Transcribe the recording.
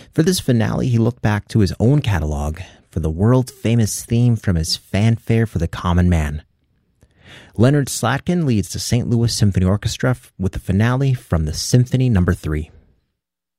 For this finale, he looked back to his own catalog for the world-famous theme from his Fanfare for the Common Man. Leonard Slatkin leads the St. Louis Symphony Orchestra with the finale from the Symphony No. 3.